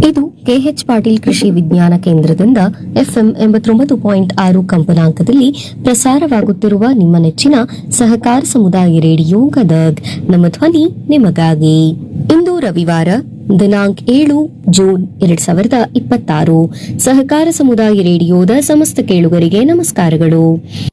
ಇದು ಕೆಎಚ್ ಪಾಟೀಲ್ ಕೃಷಿ ವಿಜ್ಞಾನ ಕೇಂದ್ರದಿಂದ ಎಫ್ಎಂ 89.6 ಕಂಪನಾಂಕದಲ್ಲಿ ಪ್ರಸಾರವಾಗುತ್ತಿರುವ ನಿಮ್ಮ ನೆಚ್ಚಿನ ಸಹಕಾರ ಸಮುದಾಯ ರೇಡಿಯೋ ಗದಗ್. ನಮ್ಮ ಧ್ವನಿ ನಿಮಗಾಗಿ. ಇಂದು ರವಿವಾರ ದಿನಾಂಕ 7 ಜೂನ್ 2026. ಸಹಕಾರ ಸಮುದಾಯ ರೇಡಿಯೋದ ಸಮಸ್ತ ಕೇಳುಗರಿಗೆ ನಮಸ್ಕಾರಗಳು.